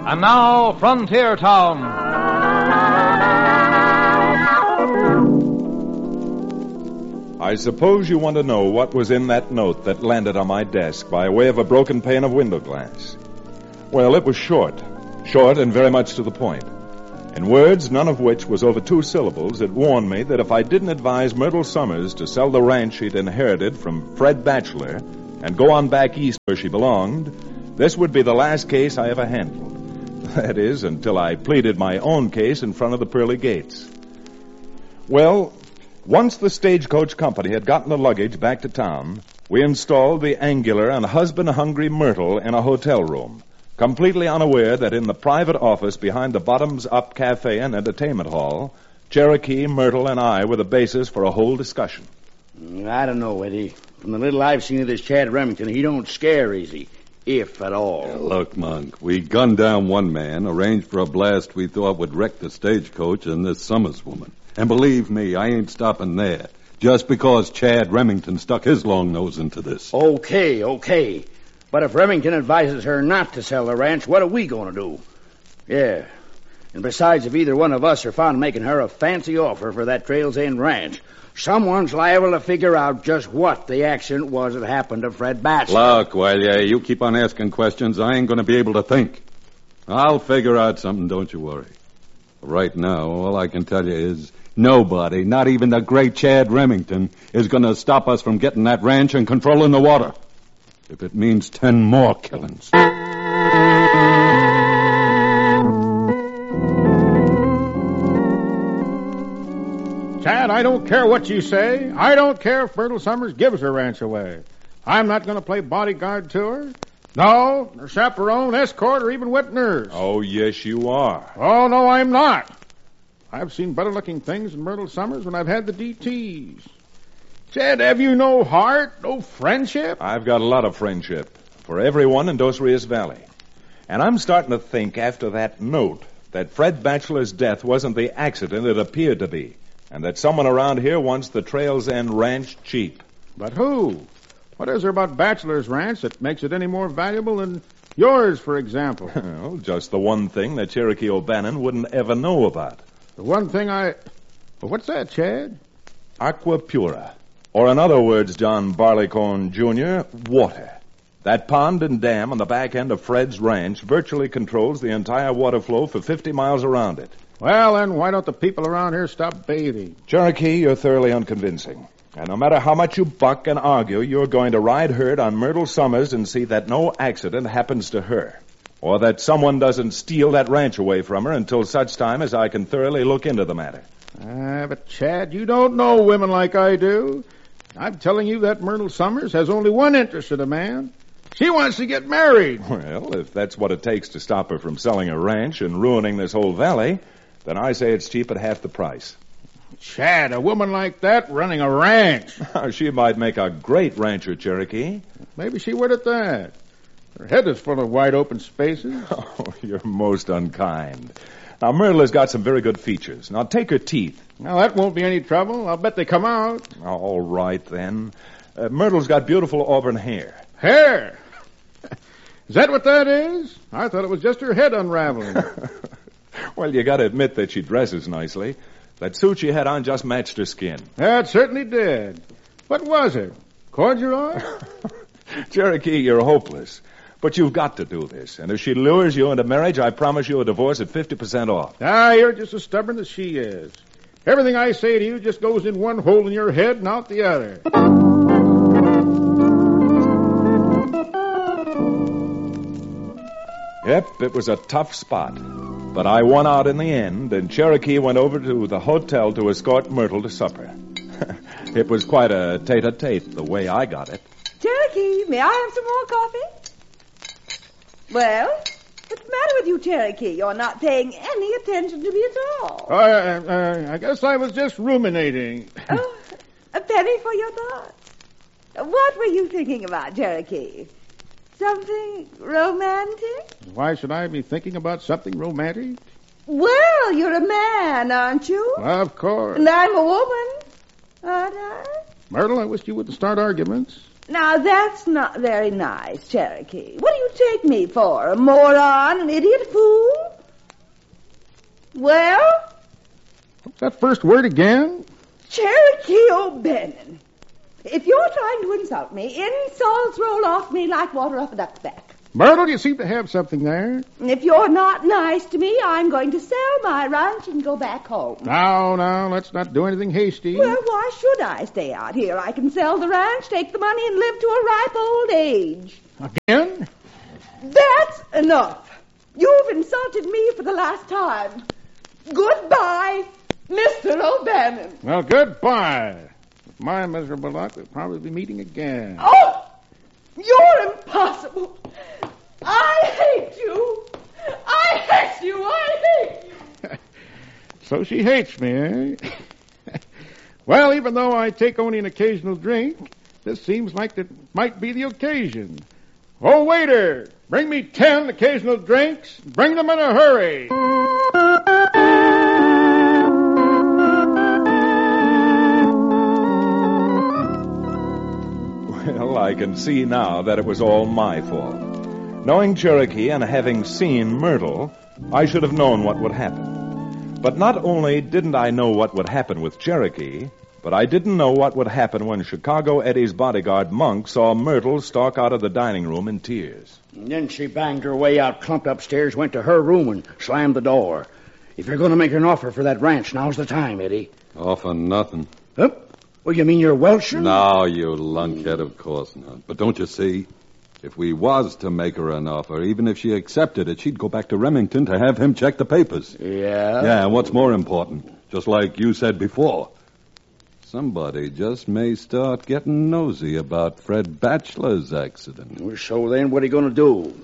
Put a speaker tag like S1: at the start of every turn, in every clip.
S1: And now, Frontier Town.
S2: I suppose you want to know what was in that note that landed on my desk by way of a broken pane of window glass. Well, it was short and very much to the point. In words, none of which was over 2 syllables, it warned me that if I didn't advise Myrtle Summers to sell the ranch she'd inherited from Fred Batchelor and go on back east where she belonged, this would be the last case I ever handled. That is, until I pleaded my own case in front of the pearly gates. Well, once the stagecoach company had gotten the luggage back to town, we installed the angular and husband-hungry Myrtle in a hotel room, completely unaware that in the private office behind the Bottoms Up Cafe and Entertainment Hall, Cherokee, Myrtle, and I were the basis for a whole discussion.
S3: I don't know, Eddie. From the little I've seen of this Chad Remington, he don't scare easy, if at all.
S4: Look, Monk, we gunned down one man, arranged for a blast we thought would wreck the stagecoach and this Summers woman. And believe me, I ain't stopping there, just because Chad Remington stuck his long nose into this.
S3: Okay. But if Remington advises her not to sell the ranch, what are we going to do? Yeah. And besides, if either one of us are found making her a fancy offer for that Trails End ranch, someone's liable to figure out just what the accident was that happened to Fred Batchelor.
S4: Look, you keep on asking questions, I ain't going to be able to think. I'll figure out something, don't you worry. Right now, all I can tell you is nobody, not even the great Chad Remington, is going to stop us from getting that ranch and controlling the water. If it means 10 more killings.
S5: Chad, I don't care what you say. I don't care if Myrtle Summers gives her ranch away. I'm not going to play bodyguard to her. No, or chaperone, escort, or even wet nurse.
S2: Oh, yes, you are.
S5: Oh, no, I'm not. I've seen better-looking things than Myrtle Summers when I've had the DTs. Chad, have you no heart, no friendship?
S2: I've got a lot of friendship for everyone in Dos Rios Valley. And I'm starting to think after that note that Fred Batchelor's death wasn't the accident it appeared to be, and that someone around here wants the Trails End ranch cheap.
S5: But who? What is there about Batchelor's ranch that makes it any more valuable than yours, for example?
S2: Well, just the one thing that Cherokee O'Bannon wouldn't ever know about.
S5: The one thing Well, what's that, Chad?
S2: Aqua Pura. Or in other words, John Barleycorn, Jr., water. That pond and dam on the back end of Fred's ranch virtually controls the entire water flow for 50 miles around it.
S5: Well, then, why don't the people around here stop bathing?
S2: Cherokee, you're thoroughly unconvincing. And no matter how much you buck and argue, you're going to ride herd on Myrtle Summers and see that no accident happens to her. Or that someone doesn't steal that ranch away from her until such time as I can thoroughly look into the matter.
S5: But, Chad, you don't know women like I do. I'm telling you that Myrtle Summers has only one interest in a man. She wants to get married.
S2: Well, if that's what it takes to stop her from selling a ranch and ruining this whole valley, then I say it's cheap at half the price.
S5: Chad, a woman like that running a ranch.
S2: She might make a great rancher, Cherokee.
S5: Maybe she would at that. Her head is full of wide open spaces.
S2: Oh, you're most unkind. Now, Myrtle has got some very good features. Now, take her teeth.
S5: Now, that won't be any trouble. I'll bet they come out.
S2: All right, then. Myrtle's got beautiful auburn hair.
S5: Hair? Is that what that is? I thought it was just her head unraveling.
S2: Well, you got to admit that she dresses nicely. That suit she had on just matched her skin.
S5: That certainly did. What was it? Corduroy?
S2: Cherokee, you're hopeless. But you've got to do this. And if she lures you into marriage, I promise you a divorce at 50% off.
S5: You're just as stubborn as she is. Everything I say to you just goes in one hole in your head and out the other.
S2: Yep, it was a tough spot. But I won out in the end, and Cherokee went over to the hotel to escort Myrtle to supper. It was quite a tete-a-tete, the way I got it.
S6: Cherokee, may I have some more coffee? Well, what's the matter with you, Cherokee? You're not paying any attention to me at all.
S5: I guess I was just ruminating.
S6: Oh, a penny for your thoughts. What were you thinking about, Cherokee? Something romantic?
S5: Why should I be thinking about something romantic?
S6: Well, you're a man, aren't you?
S5: Of course.
S6: And I'm a woman, aren't I?
S5: Myrtle, I wish you wouldn't start arguments.
S6: Now, that's not very nice, Cherokee. What do you take me for? A moron, an idiot, fool? Well?
S5: What's that first word again?
S6: Cherokee O'Bannon. If you're trying to insult me, insults roll off me like water off a duck's back.
S5: Myrtle, you seem to have something there.
S6: If you're not nice to me, I'm going to sell my ranch and go back home.
S5: Now, let's not do anything hasty.
S6: Well, why should I stay out here? I can sell the ranch, take the money, and live to a ripe old age.
S5: Again?
S6: That's enough. You've insulted me for the last time. Goodbye, Mr. O'Bannon.
S5: Well, goodbye. With my miserable luck, we'll probably be meeting again.
S6: Oh! You're impossible. I hate you. I hate you. I hate you.
S5: So she hates me, eh? Well, even though I take only an occasional drink, this seems like it might be the occasion. Oh, waiter, bring me 10 occasional drinks. Bring them in a hurry.
S2: Well, I can see now that it was all my fault. Knowing Cherokee and having seen Myrtle, I should have known what would happen. But not only didn't I know what would happen with Cherokee, but I didn't know what would happen when Chicago Eddie's bodyguard, Monk, saw Myrtle stalk out of the dining room in tears.
S3: And then she banged her way out, clumped upstairs, went to her room, and slammed the door. If you're going to make her an offer for that ranch, now's the time, Eddie.
S4: Offer nothing.
S3: Huh? Well, you mean you're Welshing?
S4: No, you lunkhead, of course not. But don't you see? If we was to make her an offer, even if she accepted it, she'd go back to Remington to have him check the papers.
S3: Yeah?
S4: Yeah, and what's more important, just like you said before, somebody just may start getting nosy about Fred Batchelor's accident.
S3: Well, so then, what are you going to do?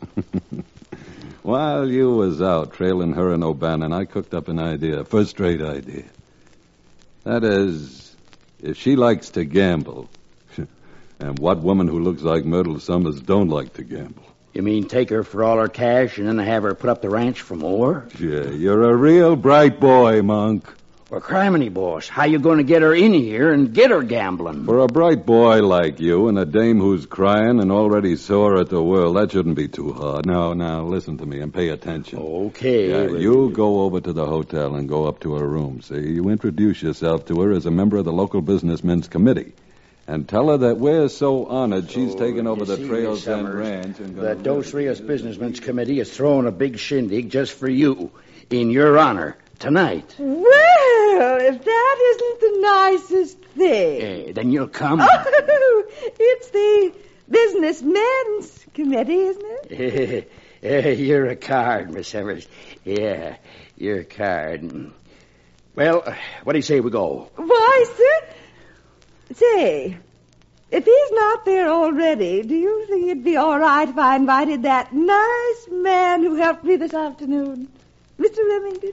S4: While you was out trailing her and O'Bannon, I cooked up an idea, first-rate idea. That is, if she likes to gamble, and what woman who looks like Myrtle Summers don't like to gamble?
S3: You mean take her for all her cash and then have her put up the ranch for more?
S4: Yeah, you're a real bright boy, Monk.
S3: Well, criminy, boss, how you going to get her in here and get her gambling?
S4: For a bright boy like you and a dame who's crying and already sore at the world, that shouldn't be too hard. Now, listen to me and pay attention.
S3: Okay.
S4: Yeah, you go over to the hotel and go up to her room. See, you introduce yourself to her as a member of the local businessmen's committee. And tell her that we're so honored she's taken over the Trails End Ranch. And
S3: the Dos Rios Businessmen's Committee is throwing a big shindig just for you, in your honor, tonight.
S6: Well, if that isn't the nicest thing.
S3: Then you'll come.
S6: Oh, it's the Businessmen's Committee, isn't it?
S3: You're a card, Miss Summers. Yeah, you're a card. Well, what do you say we go?
S6: Why, sir... Say, if he's not there already, do you think it'd be all right if I invited that nice man who helped me this afternoon, Mr. Remington?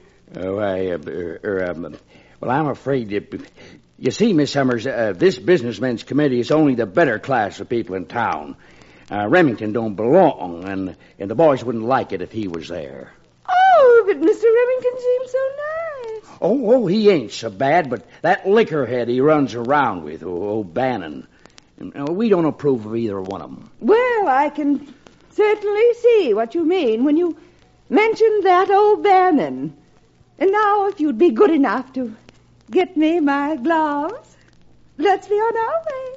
S3: Well, I'm afraid you see, Miss Summers, this businessmen's committee is only the better class of people in town. Remington don't belong, and the boys wouldn't like it if he was there.
S6: Oh, but Mr. Remington seems so nice.
S3: Oh, he ain't so bad, but that liquorhead he runs around with, O'Bannon, we don't approve of either one of them.
S6: Well, I can certainly see what you mean when you mentioned that O'Bannon. And now, if you'd be good enough to get me my gloves, let's be on our way.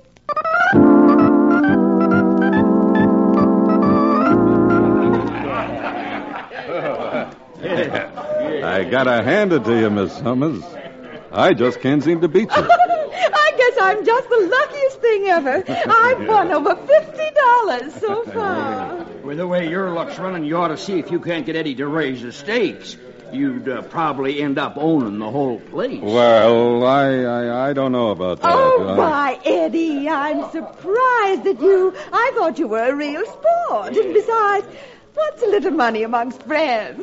S4: I gotta hand it to you, Miss Summers. I just can't seem to beat you.
S6: I guess I'm just the luckiest thing ever. I've won over $50 so far.
S3: With the way your luck's running, you ought to see if you can't get Eddie to raise the stakes. You'd probably end up owning the whole place.
S4: Well, I don't know about that.
S6: Oh, why, Eddie, I'm surprised at you. I thought you were a real sport. And besides, what's a little money amongst friends?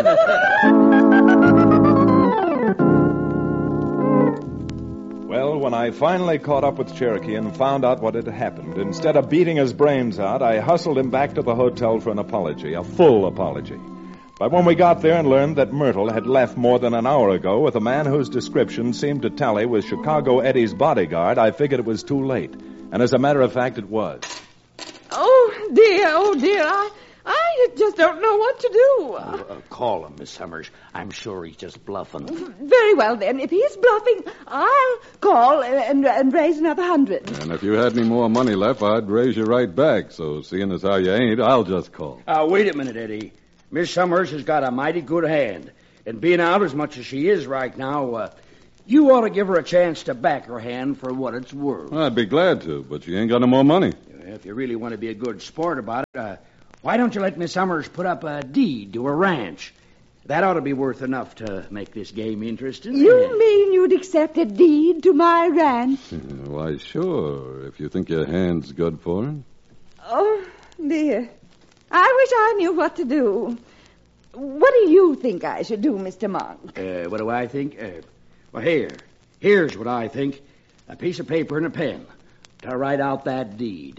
S2: Well, when I finally caught up with Cherokee and found out what had happened, instead of beating his brains out, I hustled him back to the hotel for an apology, a full apology. But when we got there and learned that Myrtle had left more than an hour ago with a man whose description seemed to tally with Chicago Eddie's bodyguard, I figured it was too late. And as a matter of fact, it was.
S6: Oh, dear. I just don't know what to do.
S3: Call him, Miss Summers. I'm sure he's just bluffing.
S6: Very well, then. If he's bluffing, I'll call and raise another 100.
S4: And if you had any more money left, I'd raise you right back. So, seeing as how you ain't, I'll just call.
S3: Wait a minute, Eddie. Miss Summers has got a mighty good hand. And being out as much as she is right now, you ought to give her a chance to back her hand for what it's worth.
S4: I'd be glad to, but she ain't got no more money.
S3: If you really want to be a good sport about it, why don't you let Miss Summers put up a deed to a ranch? That ought to be worth enough to make this game interesting.
S6: You mean you'd accept a deed to my ranch?
S4: Why, sure, if you think your hand's good for it.
S6: Oh, dear. I wish I knew what to do. What do you think I should do, Mr. Monk?
S3: What do I think? Here's what I think. A piece of paper and a pen to write out that deed.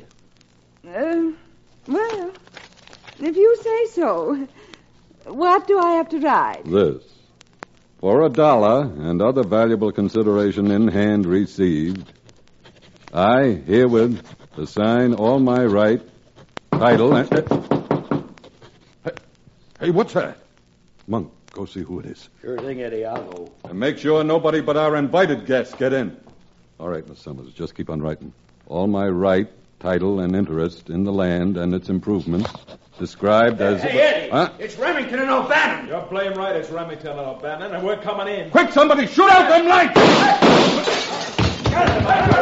S6: Well, if you say so. What do I have to write?
S4: This. For $1 and other valuable consideration in hand received, I herewith assign all my right, title, and...
S5: Hey, what's that?
S4: Monk, go see who it is.
S3: Sure thing, Eddie. I'll go.
S4: And make sure nobody but our invited guests get in. All right, Miss Summers, just keep on writing. All my right, title, and interest in the land and its improvements, described as...
S3: Hey, Eddie!
S4: Huh?
S3: It's Remington and O'Bannon!
S1: You're playing right. It's Remington and O'Bannon, and we're coming in.
S5: Quick, somebody, shoot out them lights!